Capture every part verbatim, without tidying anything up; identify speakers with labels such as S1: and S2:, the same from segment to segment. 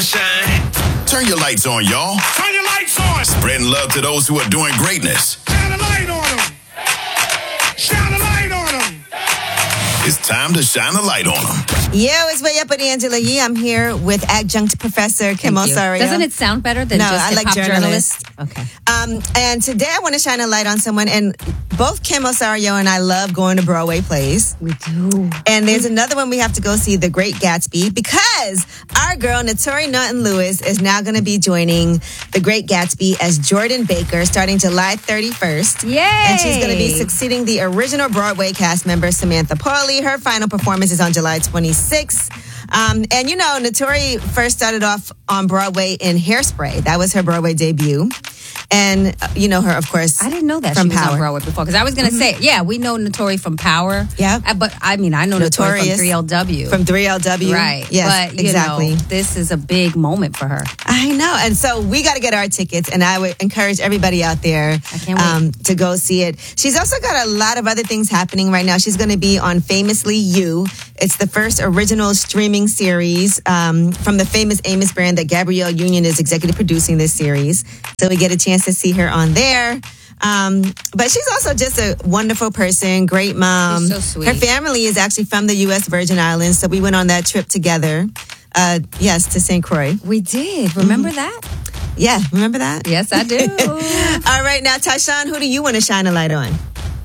S1: shine.
S2: Turn your lights on, y'all.
S1: Turn your lights on.
S2: Spreading love to those who are doing greatness.
S1: Shine a light on them. Shine a light on them.
S2: It's time to shine a light on them.
S3: Yo, it's Way Up with Angela Yee. I'm here with adjunct professor Kim
S4: Thank you.
S3: Osario.
S4: Doesn't it sound better than
S3: no,
S4: just
S3: I like
S4: hip-hop
S3: journalist.
S4: journalist? Okay.
S3: Um, and today I want to shine a light on someone, and both Kim Osario and I love going to Broadway plays.
S4: We do.
S3: And there's another one we have to go see, The Great Gatsby, because our girl, Naturi Naughton-Lewis, is now going to be joining The Great Gatsby as Jordan Baker starting July thirty-first.
S4: Yay!
S3: And she's going to be succeeding the original Broadway cast member, Samantha Pauly. Her final performance is on July twenty-sixth. Um, and, you know, Naturi first started off on Broadway in Hairspray. That was her Broadway debut. And, uh, you know her, of course,
S4: I didn't know that
S3: from
S4: she was
S3: Power.
S4: on Broadway before, because I was going to
S3: Mm-hmm.
S4: say, yeah, we know Naturi from Power.
S3: Yeah.
S4: Uh, But, I mean, I know Naturi
S3: Notorious.
S4: from three L W.
S3: From three L W.
S4: Right.
S3: Yes,
S4: but, you
S3: exactly.
S4: know, this is a big moment for her.
S3: I know. And so we got to get our tickets. And I would encourage everybody out there
S4: I can't wait.
S3: um, to go see it. She's also got a lot of other things happening right now. She's going to be on Famously You. It's the first original streaming series um, from the famous Amos brand that Gabrielle Union is executive producing this series. So we get a chance to see her on there. Um, but she's also just a wonderful person, great mom.
S4: She's so sweet.
S3: Her family is actually from the U S Virgin Islands. So we went on that trip together. Uh, yes, to Saint Croix.
S4: We did. Remember that?
S3: Yeah, remember that?
S4: Yes, I do.
S3: All right, now, Tyshawn, who do you want to shine a light on?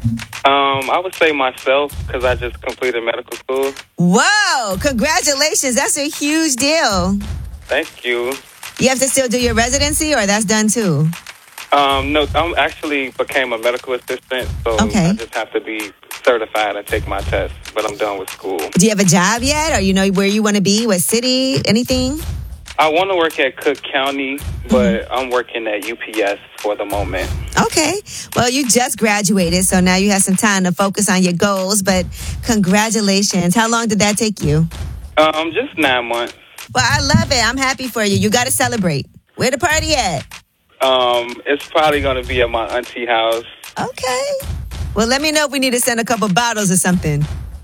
S5: Um, I would say myself, because I just completed medical school.
S3: Whoa, congratulations. That's a huge deal.
S5: Thank you.
S3: You have to still do your residency, or that's done too?
S5: Um, no, I actually became a medical assistant, so
S3: Okay.
S5: I just have to be certified and take my test, but I'm done with school.
S3: Do you have a job yet? Or you know where you want to be? What city? Anything?
S5: I want to work at Cook County, but I'm working at U P S for the moment.
S3: Okay. Well, you just graduated, so now you have some time to focus on your goals, but congratulations. How long did that take you?
S5: Um, just nine months.
S3: Well, I love it. I'm happy for you. You got to celebrate. Where the party at?
S5: Um, it's probably going to be at my auntie house.
S3: Okay. Well, let me know if we need to send a couple bottles or something.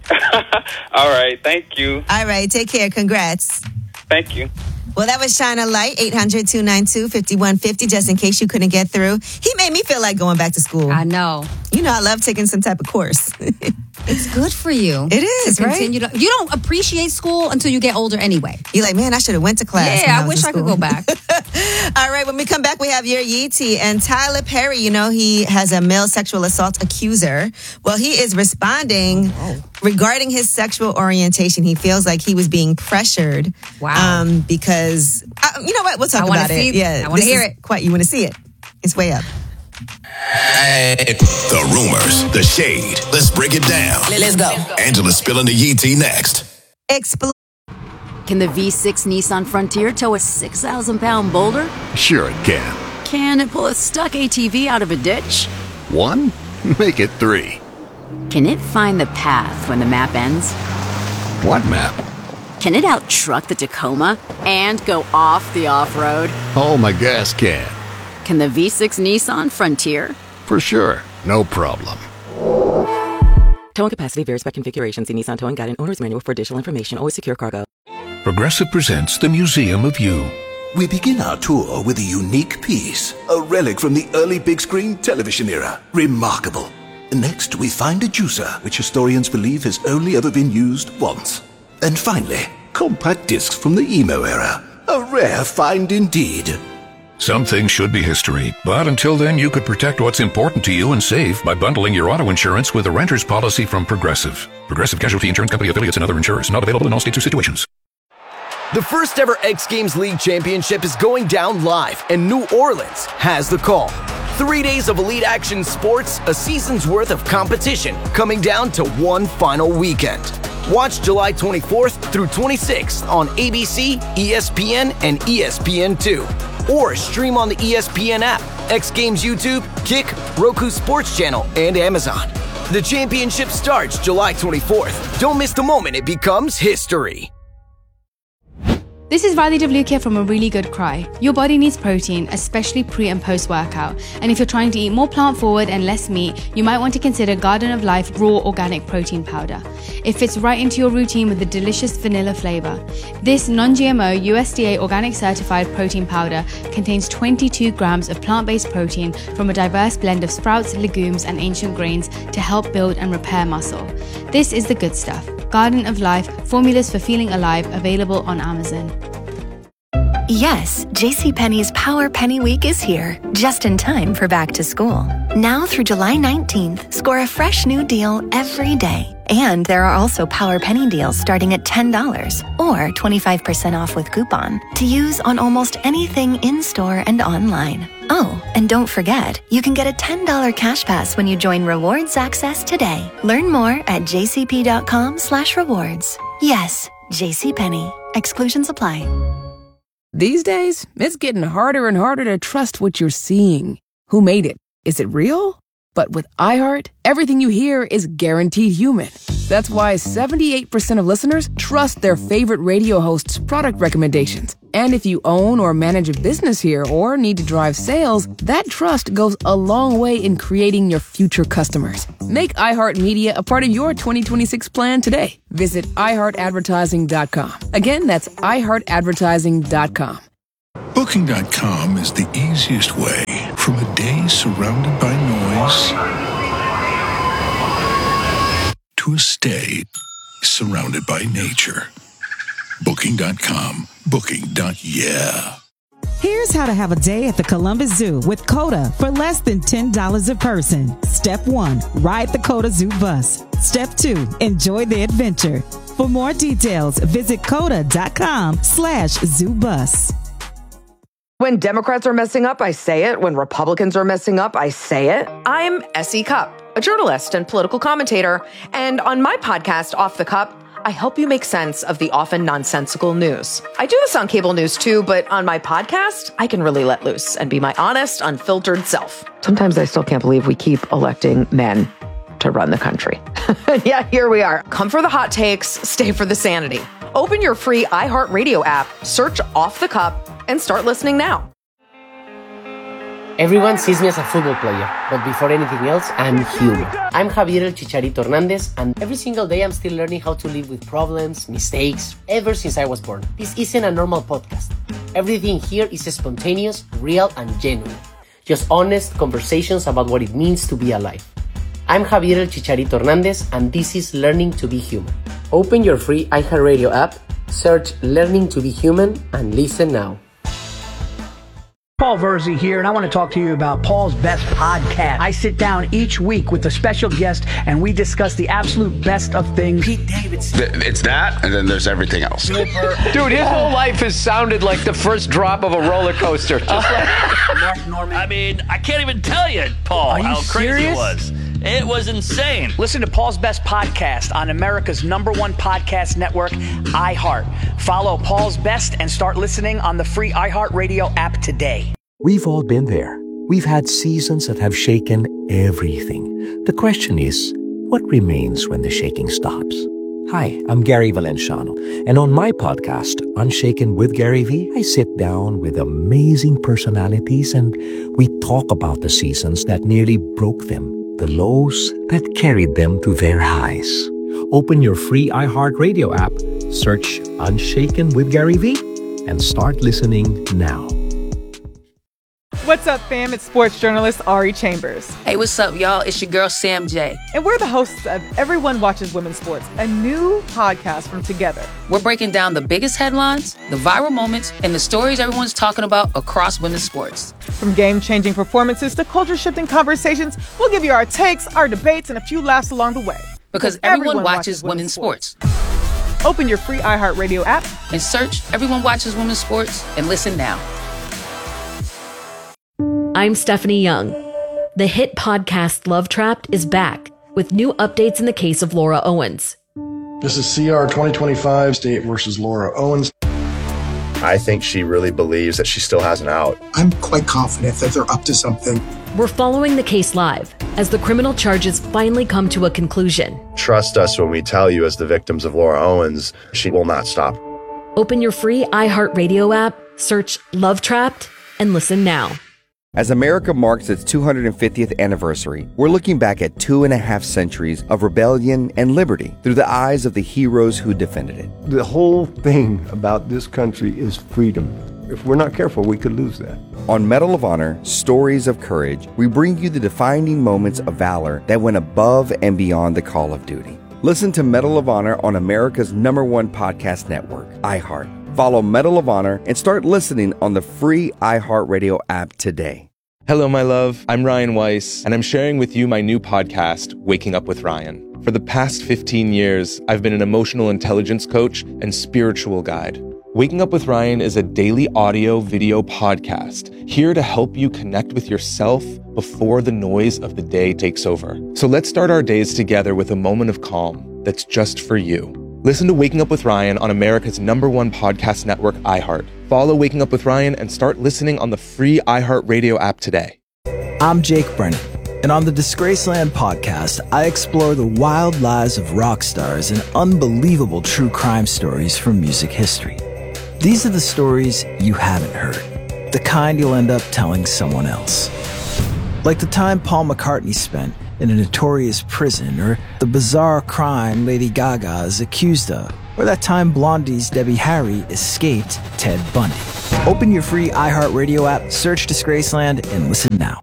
S5: All right, thank you.
S3: All right. Take care. Congrats.
S5: Thank you.
S3: Well, that was Shine a Light, eight hundred, two nine two, five one five zero, just in case you couldn't get through. He made me feel like going back to school.
S4: I know.
S3: You know, I love taking some type of course.
S4: It's good for you.
S3: It is,
S4: to
S3: right?
S4: continue to- you don't appreciate school until you get older anyway.
S3: You're like, man, I should have went to class. when
S4: Yeah, I
S3: was
S4: wish
S3: in
S4: I could
S3: school.
S4: go back.
S3: All right, when we come back, we have your Yeetie and Tyler Perry. You know, he has a male sexual assault accuser. Well, he is responding regarding his sexual orientation. He feels like he was being pressured.
S4: Wow.
S3: Um, because, uh, you know what? We'll talk
S4: I wanna
S3: about
S4: see
S3: it.
S4: it.
S3: Yeah,
S4: I wanna
S3: this
S4: hear
S3: is
S4: it.
S3: Quite, you want to see it? It's Way Up.
S2: The rumors, the shade. Let's break it down.
S6: Let's go.
S2: Angela's spilling the Yee tea next.
S3: Expl-
S6: Can the V six Nissan Frontier tow a six thousand pound boulder?
S7: Sure it can.
S6: Can it pull a stuck A T V out of a ditch?
S7: One? Make it three.
S6: Can it find the path when the map ends?
S7: What map?
S6: Can it out-truck the Tacoma and go off the off-road?
S7: Oh, my gas can.
S6: Can the V six Nissan Frontier?
S7: For sure. No problem.
S8: Towing capacity varies by configuration. See Nissan Towing Guide and Owner's Manual for additional information. Always secure cargo.
S9: Progressive presents the Museum of You.
S10: We begin our tour with a unique piece, a relic from the early big screen television era. Remarkable. Next, we find a juicer, which historians believe has only ever been used once. And finally, compact discs from the emo era. A rare find indeed.
S9: Some things should be history, but until then you could protect what's important to you and save by bundling your auto insurance with a renter's policy from Progressive. Progressive Casualty Insurance Company affiliates and other insurers. Not available in all states or situations.
S11: The first ever X Games League Championship is going down live, and New Orleans has the call. Three days of elite action sports, a season's worth of competition, coming down to one final weekend. Watch July twenty-fourth through twenty-sixth on A B C, E S P N, and E S P N two. Or stream on the E S P N app, X Games YouTube, Kick, Roku Sports Channel, and Amazon. The championship starts July twenty-fourth. Don't miss the moment it becomes history.
S12: This is Riley DeVlukia from A Really Good Cry. Your body needs protein, especially pre and post workout. And if you're trying to eat more plant forward and less meat, you might want to consider Garden of Life Raw Organic Protein Powder. It fits right into your routine with a delicious vanilla flavor. This non-G M O U S D A organic certified protein powder contains twenty-two grams of plant-based protein from a diverse blend of sprouts, legumes, and ancient grains to help build and repair muscle. This is the good stuff. Garden of Life, formulas for feeling alive, available on Amazon.
S13: Yes, JCPenney's Power Penny Week is here, just in time for back to school. Now through July nineteenth, score a fresh new deal every day. And there are also Power Penny deals starting at ten dollars or twenty-five percent off with coupon to use on almost anything in-store and online. Oh, and don't forget, you can get a ten dollars cash pass when you join Rewards Access today. Learn more at jcp.com slash rewards. Yes, JCPenney. Exclusions apply.
S14: These days, it's getting harder and harder to trust what you're seeing. Who made it? Is it real? But with iHeart, everything you hear is guaranteed human. That's why seventy-eight percent of listeners trust their favorite radio hosts' product recommendations. And if you own or manage a business here or need to drive sales, that trust goes a long way in creating your future customers. Make iHeartMedia a part of your twenty twenty-six plan today. Visit i heart advertising dot com. Again, that's i heart advertising dot com.
S15: Booking dot com is the easiest way from a day surrounded by noise to a stay surrounded by nature. Booking dot com. Booking. Yeah.
S16: Here's how to have a day at the Columbus Zoo with Coda for less than ten dollars a person. Step one, ride the Coda Zoo bus. Step two, enjoy the adventure. For more details, visit coda.com slash zoo bus.
S17: When Democrats are messing up, I say it. When Republicans are messing up, I say it. I'm S E. Cupp, a journalist and political commentator. And on my podcast, Off the Cup, I help you make sense of the often nonsensical news. I do this on cable news too, but on my podcast, I can really let loose and be my honest, unfiltered self. Sometimes I still can't believe we keep electing men to run the country. Yeah, here we are. Come for the hot takes, stay for the sanity. Open your free iHeartRadio app, search Off the Cup, and start listening now.
S18: Everyone sees me as a football player, but before anything else, I'm human. I'm Javier El Chicharito Hernandez, and every single day I'm still learning how to live with problems, mistakes, ever since I was born. This isn't a normal podcast. Everything here is spontaneous, real, and genuine. Just honest conversations about what it means to be alive. I'm Javier El Chicharito Hernandez, and this is Learning to be Human. Open your free iHeartRadio app, search Learning to be Human, and listen now.
S19: Paul Verzi here, and I want to talk to you about Paul's Best Podcast. I sit down each week with a special guest, and we discuss the absolute best of things. Pete Davidson.
S20: It's that, and then there's everything else.
S21: Dude, his whole life has sounded like the first drop of a roller coaster. Just like
S22: Mark Norman. I mean, I can't even tell you, Paul, how crazy
S19: serious?
S22: it was. It was insane.
S19: Listen to Paul's Best Podcast on America's number one podcast network, iHeart. Follow Paul's Best and start listening on the free iHeartRadio app today.
S23: We've all been there. We've had seasons that have shaken everything. The question is, what remains when the shaking stops? Hi, I'm Gary Valenciano, and on my podcast, Unshaken with Gary V, I sit down with amazing personalities and we talk about the seasons that nearly broke them, the lows that carried them to their highs. Open your free iHeartRadio app, search Unshaken with Gary V, and start listening now.
S24: What's up, fam? It's sports journalist Ari Chambers.
S25: Hey, what's up, y'all? It's your girl, Sam J.
S24: And we're the hosts of Everyone Watches Women's Sports, a new podcast from Together.
S25: We're breaking down the biggest headlines, the viral moments, and the stories everyone's talking about across women's sports.
S24: From game-changing performances to culture-shifting conversations, we'll give you our takes, our debates, and a few laughs along the way.
S25: Because, because everyone, everyone watches, watches women's sports.
S24: sports. Open your free iHeartRadio app
S25: and search Everyone Watches Women's Sports and listen now.
S26: I'm Stephanie Young. The hit podcast Love Trapped is back with new updates in the case of Laura Owens.
S27: This is C R twenty twenty-five, State versus Laura Owens.
S28: I think she really believes that she still has an out.
S29: I'm quite confident that they're up to something.
S26: We're following the case live as the criminal charges finally come to a conclusion.
S28: Trust us when we tell you, as the victims of Laura Owens, she will not stop.
S26: Open your free iHeartRadio app, search Love Trapped, and listen now.
S1: As America marks its two hundred fiftieth anniversary, we're looking back at two and a half centuries of rebellion and liberty through the eyes of the heroes who defended it.
S2: The whole thing about this country is freedom. If we're not careful, we could lose that.
S1: On Medal of Honor, Stories of Courage, we bring you the defining moments of valor that went above and beyond the call of duty. Listen to Medal of Honor on America's number one podcast network, iHeart. Follow Medal of Honor and start listening on the free iHeartRadio app today.
S3: Hello, my love. I'm Ryan Weiss, and I'm sharing with you my new podcast, Waking Up with Ryan. For the past fifteen years, I've been an emotional intelligence coach and spiritual guide. Waking Up with Ryan is a daily audio video podcast here to help you connect with yourself before the noise of the day takes over. So let's start our days together with a moment of calm that's just for you. Listen to Waking Up with Ryan on America's number one podcast network, iHeart. Follow Waking Up with Ryan and start listening on the free iHeartRadio app today.
S4: I'm Jake Brennan, and on the Disgraceland podcast, I explore the wild lives of rock stars and unbelievable true crime stories from music history. These are the stories you haven't heard, the kind you'll end up telling someone else. Like the time Paul McCartney spent in a notorious prison, or the bizarre crime Lady Gaga is accused of, or that time Blondie's Debbie Harry escaped Ted Bundy. Open your free iHeartRadio app, search Disgraceland, and listen now.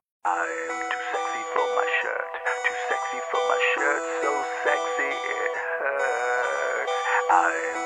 S5: I'm